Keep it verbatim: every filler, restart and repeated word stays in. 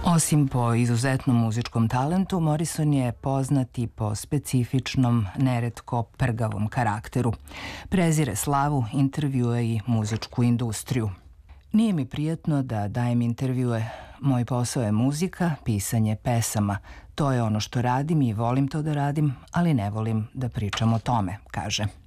Osim po izuzetnom muzičkom talentu, Morrison je poznat i po specifičnom, neretko prgavom karakteru. Prezire slavu, intervjue i muzičku industriju. Nije mi prijatno da dajem intervjue. Moj posao je muzika, pisanje pesama. To je ono što radim i volim to da radim, ali ne volim da pričam o tome, kaže.